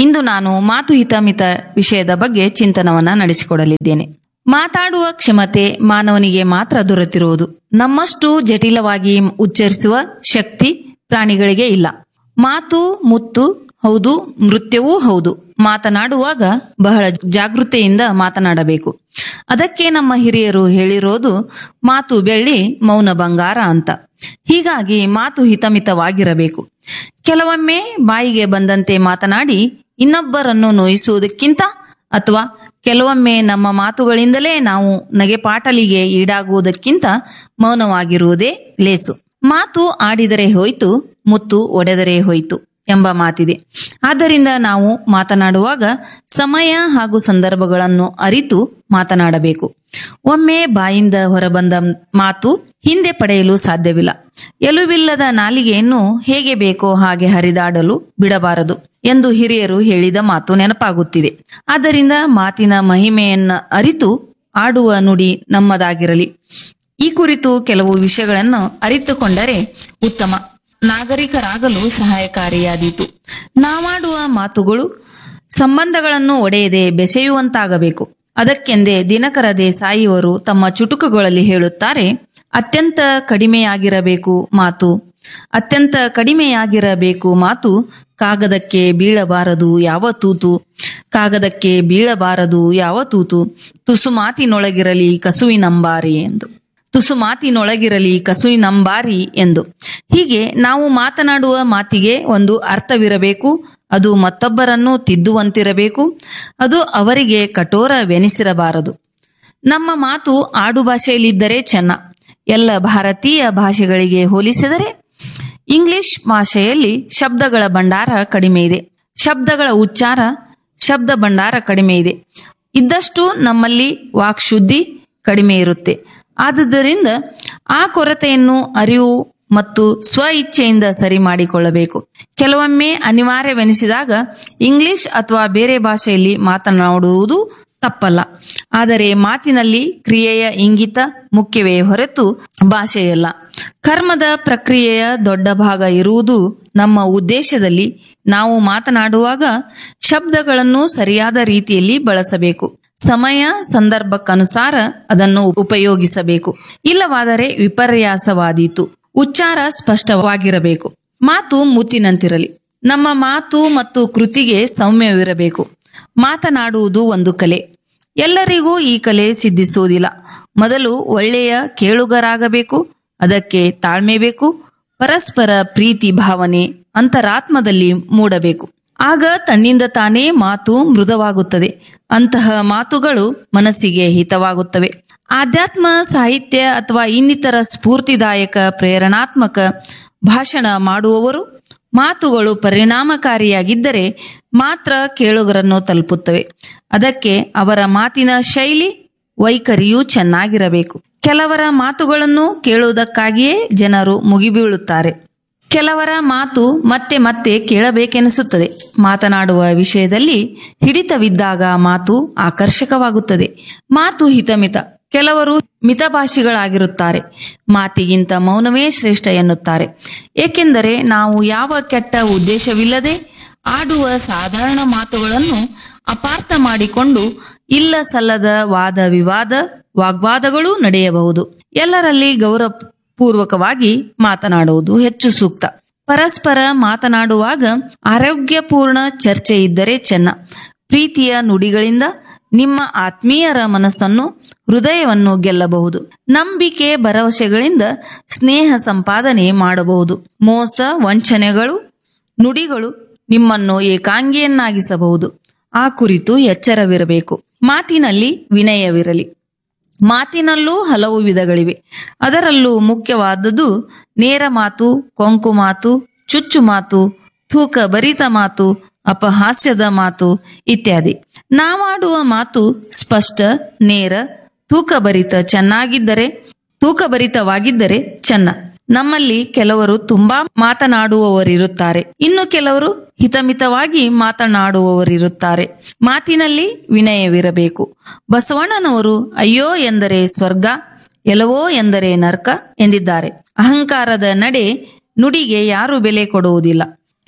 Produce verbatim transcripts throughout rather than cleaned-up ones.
ಇಂದು ನಾನು ಮಾತು ಹಿತಮಿತ ವಿಷಯದ ಬಗ್ಗೆ ಚಿಂತನವನ್ನ ನಡೆಸಿಕೊಡಲಿದ್ದೇನೆ. ಮಾತಾಡುವ ಕ್ಷಮತೆ ಮಾನವನಿಗೆ ಮಾತ್ರ ದೊರೆತಿರುವುದು. ನಮ್ಮಷ್ಟು ಜಟಿಲವಾಗಿ ಉಚ್ಚರಿಸುವ ಶಕ್ತಿ ಪ್ರಾಣಿಗಳಿಗೆ ಇಲ್ಲ. ಮಾತು ಮುತ್ತು ಹೌದು, ನೃತ್ಯವೂ ಹೌದು. ಮಾತನಾಡುವಾಗ ಬಹಳ ಜಾಗೃತೆಯಿಂದ ಮಾತನಾಡಬೇಕು. ಅದಕ್ಕೆ ನಮ್ಮ ಹಿರಿಯರು ಹೇಳಿರೋದು ಮಾತು ಬೆಳ್ಳಿ ಮೌನ ಬಂಗಾರ ಅಂತ. ಹೀಗಾಗಿ ಮಾತು ಹಿತಮಿತವಾಗಿರಬೇಕು. ಕೆಲವೊಮ್ಮೆ ಬಾಯಿಗೆ ಬಂದಂತೆ ಮಾತನಾಡಿ ಇನ್ನೊಬ್ಬರನ್ನು ನೋಯಿಸುವುದಕ್ಕಿಂತ ಅಥವಾ ಕೆಲವೊಮ್ಮೆ ನಮ್ಮ ಮಾತುಗಳಿಂದಲೇ ನಾವು ನಗೆಪಾಟಲಿಗೆ ಈಡಾಗುವುದಕ್ಕಿಂತ ಮೌನವಾಗಿರುವುದೇ ಲೇಸು. ಮಾತು ಆಡಿದರೆ ಹೋಯ್ತು, ಮುತ್ತು ಒಡೆದರೆ ಹೋಯ್ತು ಎಂಬ ಮಾತಿದೆ. ಆದ್ದರಿಂದ ನಾವು ಮಾತನಾಡುವಾಗ ಸಮಯ ಹಾಗೂ ಸಂದರ್ಭಗಳನ್ನು ಅರಿತು ಮಾತನಾಡಬೇಕು. ಒಮ್ಮೆ ಬಾಯಿಂದ ಹೊರಬಂದ ಮಾತು ಹಿಂದೆ ಪಡೆಯಲು ಸಾಧ್ಯವಿಲ್ಲ. ಎಲುಬಿಲ್ಲದ ನಾಲಿಗೆಯನ್ನು ಹೇಗೆ ಬೇಕೋ ಹಾಗೆ ಹರಿದಾಡಲು ಬಿಡಬಾರದು ಎಂದು ಹಿರಿಯರು ಹೇಳಿದ ಮಾತು ನೆನಪಾಗುತ್ತಿದೆ. ಆದ್ದರಿಂದ ಮಾತಿನ ಮಹಿಮೆಯನ್ನ ಅರಿತು ಆಡುವ ನುಡಿ ನಮ್ಮದಾಗಿರಲಿ. ಈ ಕುರಿತು ಕೆಲವು ವಿಷಯಗಳನ್ನು ಅರಿತುಕೊಂಡರೆ ಉತ್ತಮ ನಾಗರಿಕರಾಗಲು ಸಹಾಯಕಾರಿಯಾದೀತು. ನಾವಾಡುವ ಮಾತುಗಳು ಸಂಬಂಧಗಳನ್ನು ಒಡೆಯದೆ ಬೆಸೆಯುವಂತಾಗಬೇಕು. ಅದಕ್ಕೆಂದೇ ದಿನಕರ ದೇಸಾಯಿಯವರು ತಮ್ಮ ಚುಟುಕುಗಳಲ್ಲಿ ಹೇಳುತ್ತಾರೆ, ಅತ್ಯಂತ ಕಡಿಮೆಯಾಗಿರಬೇಕು ಮಾತು, ಅತ್ಯಂತ ಕಡಿಮೆಯಾಗಿರಬೇಕು ಮಾತು, ಕಾಗದಕ್ಕೆ ಬೀಳಬಾರದು ಯಾವ ತೂತು, ಕಾಗದಕ್ಕೆ ಬೀಳಬಾರದು ಯಾವ ತೂತು, ತುಸು ಮಾತಿನೊಳಗಿರಲಿ ಕಸುವಿನಂಬಾರಿ ಎಂದು ತುಸು ಮಾತಿನೊಳಗಿರಲಿ ಕಸುವಿನಂಬಾರಿ ಎಂದು ಹೀಗೆ ನಾವು ಮಾತನಾಡುವ ಮಾತಿಗೆ ಒಂದು ಅರ್ಥವಿರಬೇಕು. ಅದು ಮತ್ತೊಬ್ಬರನ್ನು ತಿದ್ದುವಂತಿರಬೇಕು. ಅದು ಅವರಿಗೆ ಕಠೋರವೆನಿಸಿರಬಾರದು. ನಮ್ಮ ಮಾತು ಆಡು ಭಾಷೆಯಲ್ಲಿದ್ದರೆ ಚೆನ್ನ. ಎಲ್ಲ ಭಾರತೀಯ ಭಾಷೆಗಳಿಗೆ ಹೋಲಿಸಿದರೆ ಇಂಗ್ಲಿಷ್ ಭಾಷೆಯಲ್ಲಿ ಶಬ್ದಗಳ ಭಂಡಾರ ಕಡಿಮೆ ಇದೆ. ಶಬ್ದಗಳ ಉಚ್ಚಾರ, ಶಬ್ದ ಭಂಡಾರ ಕಡಿಮೆ ಇದೆ. ಇದ್ದಷ್ಟು ನಮ್ಮಲ್ಲಿ ವಾಕ್ಶುದ್ಧಿ ಕಡಿಮೆ ಇರುತ್ತೆ. ಆದುದರಿಂದ ಆ ಕೊರತೆಯನ್ನು ಅರಿವು ಮತ್ತು ಸ್ವ ಇಚ್ಛೆಯಿಂದ ಸರಿ ಮಾಡಿಕೊಳ್ಳಬೇಕು. ಕೆಲವೊಮ್ಮೆ ಅನಿವಾರ್ಯವೆನಿಸಿದಾಗ ಇಂಗ್ಲಿಷ್ ಅಥವಾ ಬೇರೆ ಭಾಷೆಯಲ್ಲಿ ಮಾತನಾಡುವುದು ತಪ್ಪಲ್ಲ. ಆದರೆ ಮಾತಿನಲ್ಲಿ ಕ್ರಿಯೆಯ ಇಂಗಿತ ಮುಖ್ಯವೇ ಹೊರತು ಭಾಷೆಯಲ್ಲ. ಕರ್ಮದ ಪ್ರಕ್ರಿಯೆಯ ದೊಡ್ಡ ಭಾಗ ಇರುವುದು ನಮ್ಮ ಉದ್ದೇಶದಲ್ಲಿ. ನಾವು ಮಾತನಾಡುವಾಗ ಶಬ್ದಗಳನ್ನು ಸರಿಯಾದ ರೀತಿಯಲ್ಲಿ ಬಳಸಬೇಕು. ಸಮಯ ಸಂದರ್ಭಕ್ಕನುಸಾರ ಅದನ್ನು ಉಪಯೋಗಿಸಬೇಕು. ಇಲ್ಲವಾದರೆ ವಿಪರ್ಯಾಸವಾದೀತು. ಉಚ್ಚಾರ ಸ್ಪಷ್ಟವಾಗಿರಬೇಕು. ಮಾತು ಮುತ್ತಿನಂತಿರಲಿ. ನಮ್ಮ ಮಾತು ಮತ್ತು ಕೃತಿಗೆ ಸೌಮ್ಯವಿರಬೇಕು. ಮಾತನಾಡುವುದು ಒಂದು ಕಲೆ. ಎಲ್ಲರಿಗೂ ಈ ಕಲೆ ಸಿದ್ಧಿಸುವುದಿಲ್ಲ. ಮೊದಲು ಒಳ್ಳೆಯ ಕೇಳುಗರಾಗಬೇಕು. ಅದಕ್ಕೆ ತಾಳ್ಮೆ ಬೇಕು. ಪರಸ್ಪರ ಪ್ರೀತಿ ಭಾವನೆ ಅಂತರಾತ್ಮದಲ್ಲಿ ಮೂಡಬೇಕು. ಆಗ ತನ್ನಿಂದ ತಾನೇ ಮಾತು ಮೃದುವಾಗುತ್ತದೆ. ಅಂತಹ ಮಾತುಗಳು ಮನಸ್ಸಿಗೆ ಹಿತವಾಗುತ್ತವೆ. ಆಧ್ಯಾತ್ಮ ಸಾಹಿತ್ಯ ಅಥವಾ ಇನ್ನಿತರ ಸ್ಫೂರ್ತಿದಾಯಕ ಪ್ರೇರಣಾತ್ಮಕ ಭಾಷಣ ಮಾಡುವವರು ಮಾತುಗಳು ಪರಿಣಾಮಕಾರಿಯಾಗಿದ್ದರೆ ಮಾತ್ರ ಕೇಳುಗರನ್ನು ತಲುಪುತ್ತವೆ. ಅದಕ್ಕೆ ಅವರ ಮಾತಿನ ಶೈಲಿ ವೈಖರಿಯೂ ಚೆನ್ನಾಗಿರಬೇಕು. ಕೆಲವರ ಮಾತುಗಳನ್ನು ಕೇಳುವುದಕ್ಕಾಗಿಯೇ ಜನರು ಮುಗಿಬೀಳುತ್ತಾರೆ. ಕೆಲವರ ಮಾತು ಮತ್ತೆ ಮತ್ತೆ ಕೇಳಬೇಕೆನಿಸುತ್ತದೆ. ಮಾತನಾಡುವ ವಿಷಯದಲ್ಲಿ ಹಿಡಿತವಿದ್ದಾಗ ಮಾತು ಆಕರ್ಷಕವಾಗುತ್ತದೆ. ಮಾತು ಹಿತಮಿತ. ಕೆಲವರು ಮಿತಭಾಷಿಗಳಾಗಿರುತ್ತಾರೆ. ಮಾತಿಗಿಂತ ಮೌನವೇ ಶ್ರೇಷ್ಠ ಎನ್ನುತ್ತಾರೆ. ಏಕೆಂದರೆ ನಾವು ಯಾವ ಕೆಟ್ಟ ಉದ್ದೇಶವಿಲ್ಲದೆ ಆಡುವ ಸಾಧಾರಣ ಮಾತುಗಳನ್ನು ಅಪಾರ್ಥ ಮಾಡಿಕೊಂಡು ಇಲ್ಲ ಸಲ್ಲದ ವಾದ ವಿವಾದ ವಾಗ್ವಾದಗಳೂ ನಡೆಯಬಹುದು. ಎಲ್ಲರಲ್ಲಿ ಗೌರವ ಪೂರ್ವಕವಾಗಿ ಮಾತನಾಡುವುದು ಹೆಚ್ಚು ಸೂಕ್ತ. ಪರಸ್ಪರ ಮಾತನಾಡುವಾಗ ಆರೋಗ್ಯಪೂರ್ಣ ಚರ್ಚೆ ಇದ್ದರೆ ಚೆನ್ನ. ಪ್ರೀತಿಯ ನುಡಿಗಳಿಂದ ನಿಮ್ಮ ಆತ್ಮೀಯರ ಮನಸ್ಸನ್ನು ಹೃದಯವನ್ನು ಗೆಲ್ಲಬಹುದು. ನಂಬಿಕೆ ಭರವಸೆಗಳಿಂದ ಸ್ನೇಹ ಸಂಪಾದನೆ ಮಾಡಬಹುದು. ಮೋಸ ವಂಚನೆಗಳು ನುಡಿಗಳು ನಿಮ್ಮನ್ನು ಏಕಾಂಗಿಯನ್ನಾಗಿಸಬಹುದು. ಆ ಕುರಿತು ಎಚ್ಚರವಿರಬೇಕು. ಮಾತಿನಲ್ಲಿ ವಿನಯವಿರಲಿ. ಮಾತಿನಲ್ಲೂ ಹಲವು ವಿಧಗಳಿವೆ. ಅದರಲ್ಲೂ ಮುಖ್ಯವಾದದ್ದು ನೇರ ಮಾತು, ಕೊಂಕು ಮಾತು, ಚುಚ್ಚು ಮಾತು, ತೂಕ ಭರಿತ ಮಾತು, ಅಪಹಾಸ್ಯದ ಮಾತು ಇತ್ಯಾದಿ. ನಾವಾಡುವ ಮಾತು ಸ್ಪಷ್ಟ, ನೇರ, ತೂಕಭರಿತ ಚೆನ್ನಾಗಿದ್ದರೆ ತೂಕಭರಿತವಾಗಿದ್ದರೆ ಚೆನ್ನ. ನಮ್ಮಲ್ಲಿ ಕೆಲವರು ತುಂಬಾ ಮಾತನಾಡುವವರಿರುತ್ತಾರೆ. ಇನ್ನು ಕೆಲವರು ಹಿತಮಿತವಾಗಿ ಮಾತನಾಡುವವರಿರುತ್ತಾರೆ. ಮಾತಿನಲ್ಲಿ ವಿನಯವಿರಬೇಕು. ಬಸವಣ್ಣನವರು ಅಯ್ಯೋ ಎಂದರೆ ಸ್ವರ್ಗ, ಎಲವೋ ಎಂದರೆ ನರ್ಕ ಎಂದಿದ್ದಾರೆ. ಅಹಂಕಾರದ ನಡೆ ನುಡಿಗೆ ಯಾರು ಬೆಲೆ ಕೊಡುವುದಿಲ್ಲ.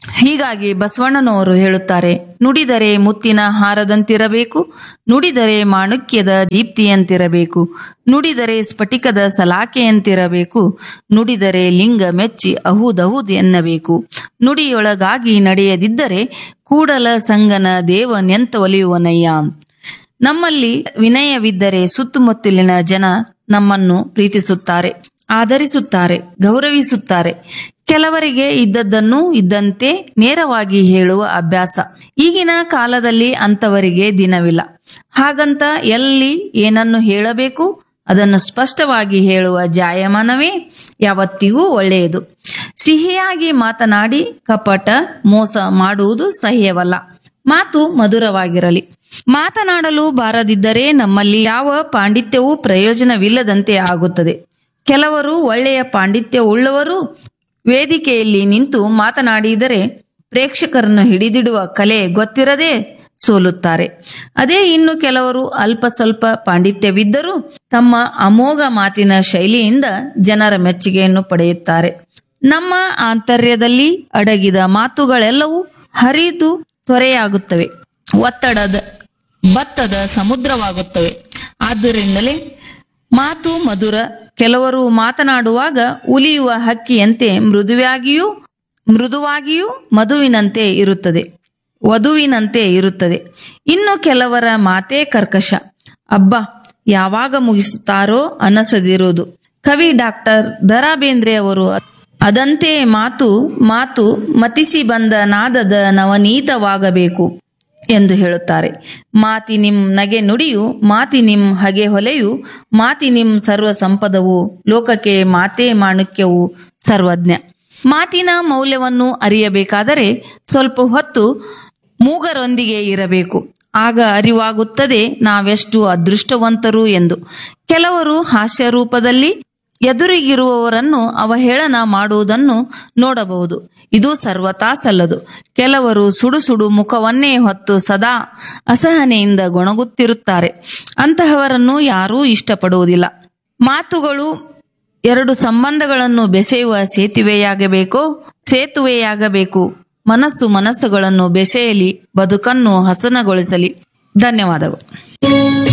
ಹೀಗಾಗಿ ಬಸವಣ್ಣನವರು ಹೇಳುತ್ತಾರೆ, ನುಡಿದರೆ ಮುತ್ತಿನ ಹಾರದಂತಿರಬೇಕು, ನುಡಿದರೆ ಮಾಣುಕ್ಯದ ದೀಪ್ತಿಯಂತಿರಬೇಕು, ನುಡಿದರೆ ಸ್ಫಟಿಕದ ಸಲಾಕೆಯಂತಿರಬೇಕು, ನುಡಿದರೆ ಲಿಂಗ ಮೆಚ್ಚಿ ಅಹುದಹುದ್ ಎನ್ನಬೇಕು, ನುಡಿಯೊಳಗಾಗಿ ನಡೆಯದಿದ್ದರೆ ಕೂಡಲ ಸಂಗನ ದೇವನೆಂತ ಒಲಿಯುವನಯ್ಯ. ನಮ್ಮಲ್ಲಿ ವಿನಯವಿದ್ದರೆ ಸುತ್ತಮುತ್ತಲಿನ ಜನ ನಮ್ಮನ್ನು ಪ್ರೀತಿಸುತ್ತಾರೆ, ಆದರಿಸುತ್ತಾರೆ, ಗೌರವಿಸುತ್ತಾರೆ. ಕೆಲವರಿಗೆ ಇದ್ದದ್ದನ್ನು ಇದ್ದಂತೆ ನೇರವಾಗಿ ಹೇಳುವ ಅಭ್ಯಾಸ. ಈಗಿನ ಕಾಲದಲ್ಲಿ ಅಂತವರಿಗೆ ದಿನವಿಲ್ಲ. ಹಾಗಂತ ಎಲ್ಲಿ ಏನನ್ನು ಹೇಳಬೇಕು ಅದನ್ನು ಸ್ಪಷ್ಟವಾಗಿ ಹೇಳುವ ಜಾಯಮಾನವೇ ಯಾವತ್ತಿಗೂ ಒಳ್ಳೆಯದು. ಸಿಹಿಯಾಗಿ ಮಾತನಾಡಿ ಕಪಟ ಮೋಸ ಮಾಡುವುದು ಸಹ್ಯವಲ್ಲ. ಮಾತು ಮಧುರವಾಗಿರಲಿ. ಮಾತನಾಡಲು ಬಾರದಿದ್ದರೆ ನಮ್ಮಲ್ಲಿ ಯಾವ ಪಾಂಡಿತ್ಯವೂ ಪ್ರಯೋಜನವಿಲ್ಲದಂತೆ ಆಗುತ್ತದೆ. ಕೆಲವರು ಒಳ್ಳೆಯ ಪಾಂಡಿತ್ಯವುಳ್ಳವರು ವೇದಿಕೆಯಲ್ಲಿ ನಿಂತು ಮಾತನಾಡಿದರೆ ಪ್ರೇಕ್ಷಕರನ್ನು ಹಿಡಿದಿಡುವ ಕಲೆ ಗೊತ್ತಿರದೆ ಸೋಲುತ್ತಾರೆ. ಅದೇ ಇನ್ನು ಕೆಲವರು ಅಲ್ಪ ಸ್ವಲ್ಪ ಪಾಂಡಿತ್ಯವಿದ್ದರೂ ತಮ್ಮ ಅಮೋಘ ಮಾತಿನ ಶೈಲಿಯಿಂದ ಜನರ ಮೆಚ್ಚುಗೆಯನ್ನು ಪಡೆಯುತ್ತಾರೆ. ನಮ್ಮ ಆಂತರ್ಯದಲ್ಲಿ ಅಡಗಿದ ಮಾತುಗಳೆಲ್ಲವೂ ಹರಿದು ತೊರೆಯಾಗುತ್ತವೆ, ಒತ್ತಡದ ಭತ್ತದ ಸಮುದ್ರವಾಗುತ್ತವೆ. ಆದ್ದರಿಂದಲೇ ಮಾತು ಮಧುರ. ಕೆಲವರು ಮಾತನಾಡುವಾಗ ಉಲಿಯುವ ಹಕ್ಕಿಯಂತೆ ಮೃದುವಾಗಿಯೂ ಮೃದುವಾಗಿಯೂ ಮಧುವಿನಂತೆ ಇರುತ್ತದೆ ವಧುವಿನಂತೆ ಇರುತ್ತದೆ. ಇನ್ನು ಕೆಲವರ ಮಾತೇ ಕರ್ಕಶ. ಅಬ್ಬಾ, ಯಾವಾಗ ಮುಗಿಸುತ್ತಾರೋ ಅನಸದಿರುವುದು. ಕವಿ ಡಾಕ್ಟರ್ ದ ರಾ ಬೇಂದ್ರೆ ಅವರು ಅದಂತೆ ಮಾತು ಮಾತು ಮತಿಸಿ ಬಂದ ನಾದದ ನವನೀತವಾಗಬೇಕು ಎಂದು ಹೇಳುತ್ತಾರೆ. ಮಾತಿನಿಂ ನಗೆ ನುಡಿಯು, ಮಾತಿನಿಂ ಹಗೆ ಹೊಲೆಯು, ಮಾತಿನಿಂ ಸರ್ವ ಸಂಪದವು, ಲೋಕಕ್ಕೆ ಮಾತೇ ಮಾಣುಕ್ಯವು ಸರ್ವಜ್ಞ. ಮಾತಿನ ಮೌಲ್ಯವನ್ನು ಅರಿಯಬೇಕಾದರೆ ಸ್ವಲ್ಪ ಹೊತ್ತು ಮೂಗರೊಂದಿಗೆ ಇರಬೇಕು. ಆಗ ಅರಿವಾಗುತ್ತದೆ ನಾವೆಷ್ಟು ಅದೃಷ್ಟವಂತರು ಎಂದು. ಕೆಲವರು ಹಾಸ್ಯ ರೂಪದಲ್ಲಿ ಎದುರಿಗಿರುವವರನ್ನು ಅವಹೇಳನ ಮಾಡುವುದನ್ನು ನೋಡಬಹುದು. ಇದು ಸರ್ವತಾ ಸಲ್ಲದು. ಕೆಲವರು ಸುಡು ಸುಡು ಮುಖವನ್ನೇ ಹೊತ್ತು ಸದಾ ಅಸಹನೆಯಿಂದ ಗೊಣಗುತ್ತಿರುತ್ತಾರೆ. ಅಂತಹವರನ್ನು ಯಾರೂ ಇಷ್ಟಪಡುವುದಿಲ್ಲ. ಮಾತುಗಳು ಎರಡು ಸಂಬಂಧಗಳನ್ನು ಬೆಸೆಯುವ ಸೇತುವೆಯಾಗಬೇಕೋ ಸೇತುವೆಯಾಗಬೇಕು. ಮನಸ್ಸು ಮನಸ್ಸುಗಳನ್ನು ಬೆಸೆಯಲಿ, ಬದುಕನ್ನು ಹಸನಗೊಳಿಸಲಿ. ಧನ್ಯವಾದಗಳು.